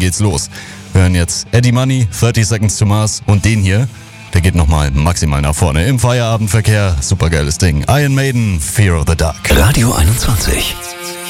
geht's los. Wir hören jetzt Eddie Money, 30 Seconds to Mars und den hier, der geht nochmal maximal nach vorne. Im Feierabendverkehr, supergeiles Ding. Iron Maiden, Fear of the Dark. Radio 21.